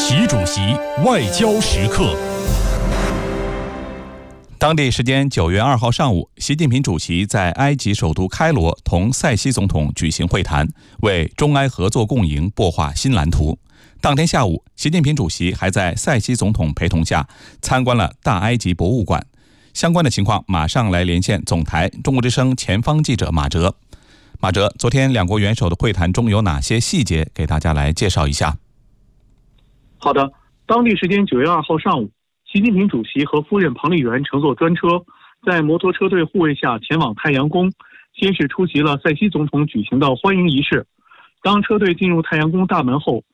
习主席外交时刻。当地时间9月2号上午，习近平主席在埃及首都开罗同塞西总统举行会谈，为中埃合作共赢擘画新蓝图。当天下午，习近平主席还在塞西总统陪同下参观了大埃及博物馆。相关的情况，马上来连线总台中国之声前方记者马哲。马哲，昨天两国元首的会谈中有哪些细节，给大家来介绍一下？ 好的，当地时间9月2号上午，习近平主席和夫人彭丽媛乘坐专车，在摩托车队护卫下前往太阳宫，先是出席了塞西总统举行的欢迎仪式。当车队进入太阳宫大门后，